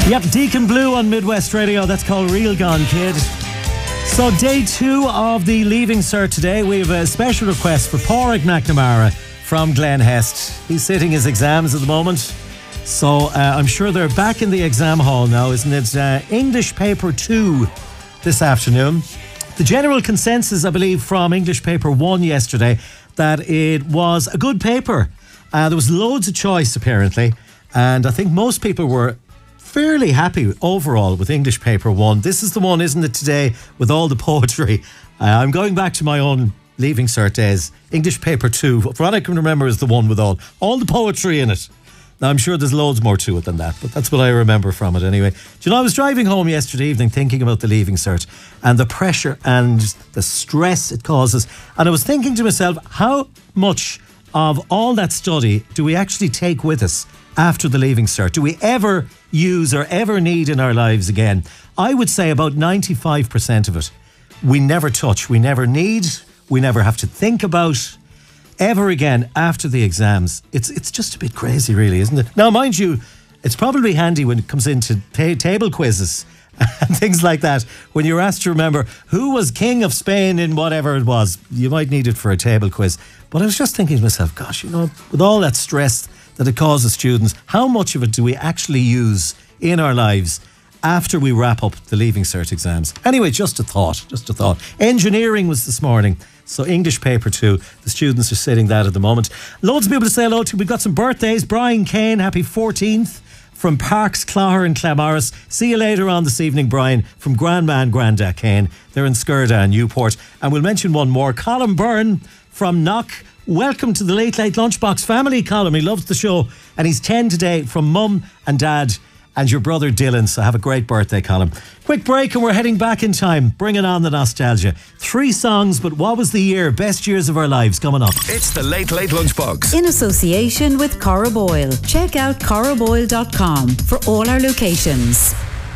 Yep, Deacon Blue on Midwest Radio. That's called Real Gone Kid. So day 2 of the Leaving Cert today. We have a special request for Pádraig McNamara from Glen Hest. He's sitting his exams at the moment. So I'm sure they're back in the exam hall now, isn't it? English Paper 2 this afternoon. The general consensus, I believe, from English Paper 1 yesterday, that it was a good paper. There was loads of choice, apparently. And I think most people were fairly happy overall with English Paper 1. This is the one, isn't it, today, with all the poetry. I'm going back to my own Leaving Cert days. English Paper 2, for what I can remember, is the one with all the poetry in it. Now, I'm sure there's loads more to it than that, but that's what I remember from it anyway. Do you know, I was driving home yesterday evening thinking about the Leaving Cert and the pressure and the stress it causes. And I was thinking to myself, how much of all that study do we actually take with us after the Leaving Cert? Do we ever use or ever need in our lives again? I would say about 95% of it we never touch, we never need, we never have to think about ever again after the exams. It's just a bit crazy, really, isn't it? Now, mind you, it's probably handy when it comes into table quizzes and things like that. When you're asked to remember who was king of Spain in whatever it was, you might need it for a table quiz. But I was just thinking to myself, gosh, you know, with all that stress that it causes students, how much of it do we actually use in our lives after we wrap up the Leaving Cert exams? Anyway, just a thought. Engineering was this morning. So English Paper 2, the students are sitting that at the moment. Loads of people to say hello to. We've got some birthdays. Brian Kane, happy 14th from Parks, Clogher and Claremorris. See you later on this evening, Brian, from Grandman Granda Kane. They're in Skerda and Newport. And we'll mention one more. Colin Byrne from Knock. Welcome to the Late Lunchbox family, Colin. He loves the show. And he's 10 today from Mum and Dad and your brother Dylan. So have a great birthday, Colin. Quick break and we're heading back in time, bringing on the nostalgia. 3 songs, but what was the year? Best years of our lives coming up. It's the Late Lunchbox. In association with Cora Boyle. Check out coraboyle.com for all our locations.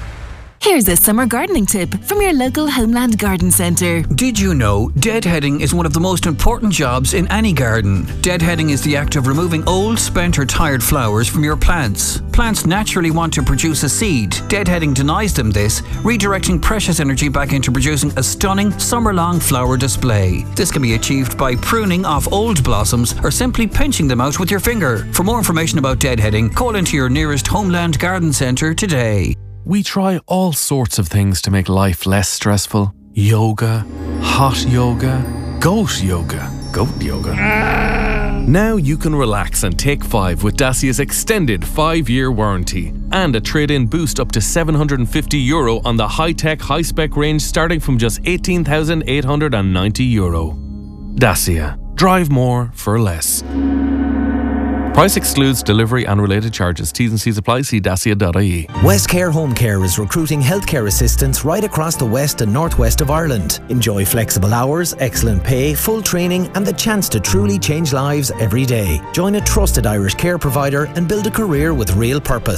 Here's a summer gardening tip from your local Homeland Garden Centre. Did you know deadheading is one of the most important jobs in any garden? Deadheading is the act of removing old, spent or tired flowers from your plants. Plants naturally want to produce a seed. Deadheading denies them this, redirecting precious energy back into producing a stunning, summer-long flower display. This can be achieved by pruning off old blossoms or simply pinching them out with your finger. For more information about deadheading, call into your nearest Homeland Garden Centre today. We try all sorts of things to make life less stressful. Yoga, hot yoga, goat yoga. Now you can relax and take 5 with Dacia's extended 5-year warranty and a trade-in boost up to €750 on the high-tech, high-spec range starting from just €18,890. Dacia. Drive more for less. Price excludes delivery and related charges. T's and C's apply. See dacia.ie. West Care Home Care is recruiting healthcare assistants right across the west and northwest of Ireland. Enjoy flexible hours, excellent pay, full training and the chance to truly change lives every day. Join a trusted Irish care provider and build a career with real purpose.